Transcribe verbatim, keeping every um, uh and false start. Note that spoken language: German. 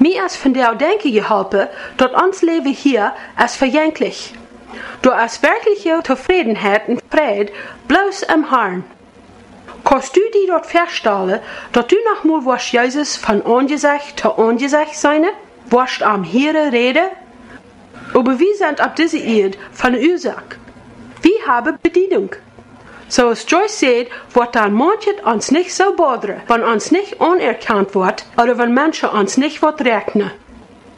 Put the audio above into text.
mir als von der Denke geholfen, dort uns Leben hier als verjänglich. Du als wirkliche Zufriedenheit und Fried bloß im Herrn. Kannst du die dort feststellen, dass du noch mal was Jesus von Angesicht zu Angesicht sein, was am Here rede? Aber wir sind ab dieser Erde von der Ursache. Wir haben Bedienung. So als Joyce sagt, wird dann manches uns nicht so bodre, wenn uns nicht anerkannt wird oder wenn Menschen uns nicht rechnen.